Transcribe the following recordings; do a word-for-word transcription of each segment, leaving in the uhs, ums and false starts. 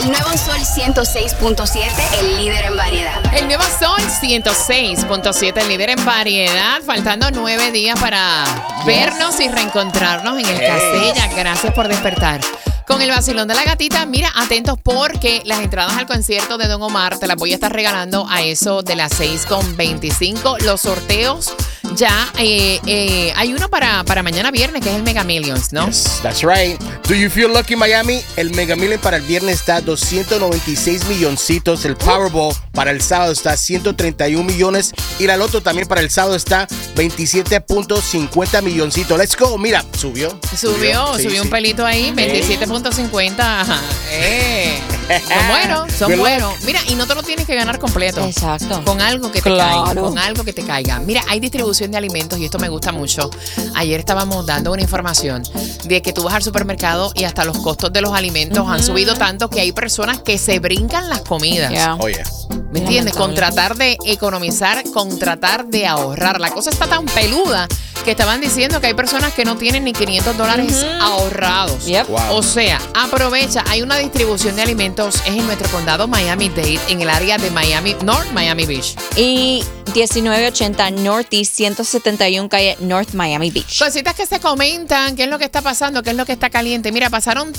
El nuevo Sol ciento seis punto siete, el líder en variedad. El nuevo Sol ciento seis punto siete, el líder en variedad. Faltando nueve días para yes. vernos y reencontrarnos en el hey. Castella. Gracias por despertar. Con el vacilón de la gatita, mira, atentos porque las entradas al concierto de Don Omar te las voy a estar regalando a eso de las seis con veinticinco. Los sorteos ya, eh, eh, hay uno para, para mañana viernes que es el Mega Millions, ¿no? Yes, that's right. Do you feel lucky, Miami? El Mega Million para el viernes está a doscientos noventa y seis milloncitos. El Powerball para el sábado está a ciento treinta y un millones. Y la Loto también para el sábado está veintisiete punto cincuenta milloncitos. Let's go. Mira, subió. Subió, subió, sí, subió sí. un pelito ahí. veintisiete punto cincuenta. Eh. Son buenos, son buenos. Mira, y no te lo tienes que ganar completo. Exacto. Con algo que te claro. caiga. Con algo que te caiga. Mira, hay distribución de alimentos y esto me gusta mucho. Ayer estábamos dando una información de que tú vas al supermercado y hasta los costos de los alimentos uh-huh. han subido tanto que hay personas que se brincan las comidas. Yeah. Oh, yeah. ¿Me entiendes? Con tratar de economizar, con tratar de ahorrar. La cosa está tan peluda que estaban diciendo que hay personas que no tienen ni quinientos dólares uh-huh. ahorrados. Yep. Wow. O sea, aprovecha. Hay una distribución de alimentos. Es en nuestro condado Miami-Dade, en el área de Miami, North Miami Beach. Y diecinueve ochenta Northeast ciento setenta y uno calle North Miami Beach. Cositas que se comentan. ¿Qué es lo que está pasando? ¿Qué es lo que está caliente? Mira, pasaron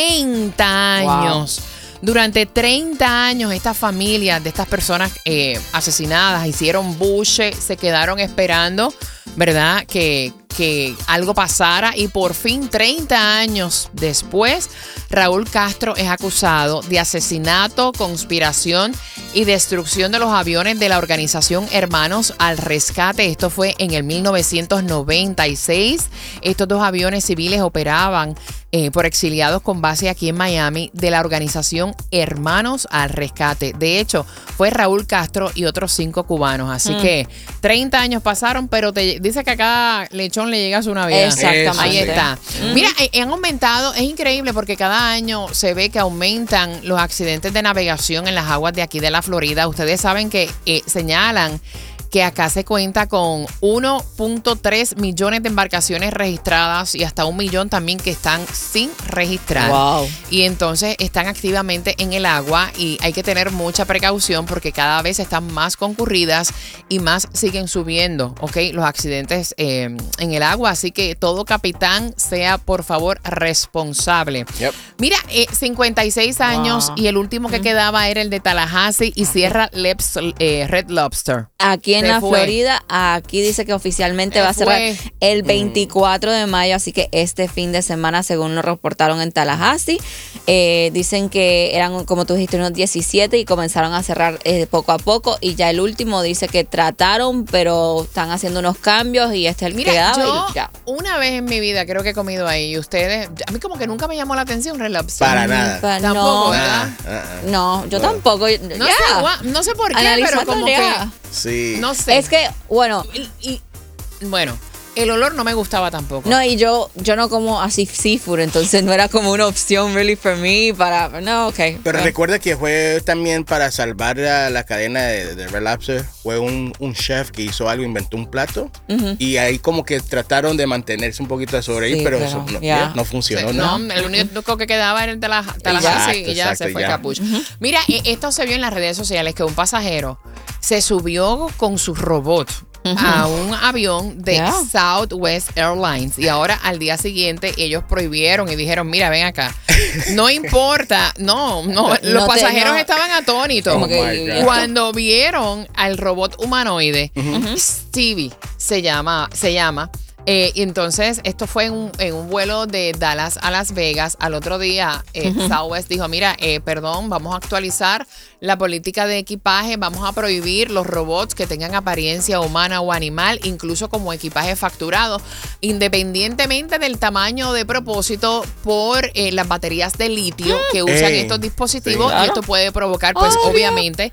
treinta años. Wow. Durante treinta años, estas familias de estas personas eh, asesinadas hicieron buche, se quedaron esperando, ¿verdad? Que, que algo pasara y por fin, treinta años después, Raúl Castro es acusado de asesinato, conspiración y destrucción de los aviones de la organización Hermanos al Rescate. Esto fue en el mil novecientos noventa y seis. Estos dos aviones civiles operaban eh, por exiliados con base aquí en Miami de la organización Hermanos al Rescate. De hecho, fue Raúl Castro y otros cinco cubanos. Así mm. que treinta años pasaron, pero te dice que a cada lechón le llega su Navidad. Exactamente. Ahí está. Mm. Mira, eh, han aumentado, es increíble porque cada año se ve que aumentan los accidentes de navegación en las aguas de aquí de la Florida. Ustedes saben que eh, señalan que acá se cuenta con uno punto tres millones de embarcaciones registradas y hasta un millón también que están sin registrar. Wow. Y entonces están activamente en el agua y hay que tener mucha precaución porque cada vez están más concurridas y más siguen subiendo, ¿ok? Los accidentes eh, en el agua. Así que todo capitán sea, por favor, responsable. Yep. Mira, eh, cincuenta y seis años wow. y el último que mm. quedaba era el de Tallahassee y Sierra Leps, eh, Red Lobster. Aquí en Se la fue. Florida, aquí dice que oficialmente Se va a cerrar fue. el veinticuatro de mayo, así que este fin de semana, según lo reportaron en Tallahassee, eh, dicen que eran, como tú dijiste, unos diecisiete y comenzaron a cerrar eh, poco a poco y ya el último dice que trataron, pero están haciendo unos cambios y este es el Mira, que quedaba yo y ya. una vez en mi vida creo que he comido ahí y ustedes, a mí como que nunca me llamó la atención Red Lobster. Para nada. Pa- Tampoco, no, ¿verdad? Ah, ah, no, yo Bueno. tampoco. No, ya. sé, gua- no sé por qué, Analizando pero como ya. Sí. que, no sé. Es que, bueno, Y, y- bueno, el olor no me gustaba tampoco. no, y yo yo no como así seafood, entonces no era como una opción really for me para, no, ok. Pero Bueno. recuerda que fue también para salvar la, la cadena de, de Red Lobster. Fue un, un chef que hizo algo, inventó un plato. Ujú. Y ahí como que trataron de mantenerse un poquito sobre ahí, Sí, pero, pero eso no, ya. no funcionó. Sí, ¿no? no, el único que quedaba era el de la Tallahassee y ya Exacto, se fue ya. capucho. Mira, eh, esto se vio en las redes sociales que un pasajero se subió con su robot a un avión de Yeah. Southwest Airlines y ahora al día siguiente ellos prohibieron y dijeron, mira, ven acá, no importa, no, no, los No te- pasajeros no. estaban atónitos. Como Oh que my God. Cuando vieron al robot humanoide, Stevie se llama, se llama. Eh, y entonces esto fue en un, en un vuelo de Dallas a Las Vegas. Al otro día, eh, uh-huh. Southwest dijo, mira, eh, perdón, vamos a actualizar la política de equipaje, vamos a prohibir los robots que tengan apariencia humana o animal, incluso como equipaje facturado, independientemente del tamaño de propósito por eh, las baterías de litio que usan Ey, estos dispositivos. sí, y esto puede provocar, pues, Oh, obviamente,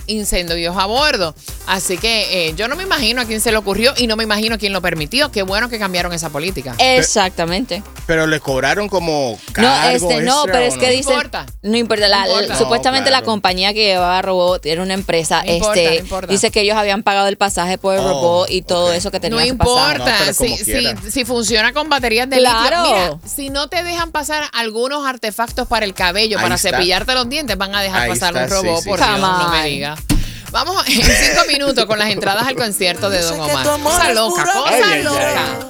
incendios a bordo. Así que eh, yo no me imagino a quién se le ocurrió y no me imagino a quién lo permitió. Qué bueno que cambiaron esa política. Exactamente. Pero le cobraron como cargo No, este, no, extra, pero ¿o es que no? dicen, No importa. no importa, la- No importa. supuestamente No, claro. la compañía que llevaba robot era una empresa, No importa, este, no importa. dice que ellos habían pagado el pasaje por el Oh, robot y todo ok. eso que tenía No ese pasaje. importa, No, pero como si, si, quiera. si funciona con baterías de Claro. litio. Mira, si no te dejan pasar algunos artefactos para el cabello, Ahí para está. cepillarte los dientes, van a dejar Ahí pasar está, un robot, sí, sí, por sí. Dios, Come no me on. digas. Vamos en cinco minutos con las entradas al concierto de Don Omar. Cosa loca, cosa Ay, ay, ay. loca.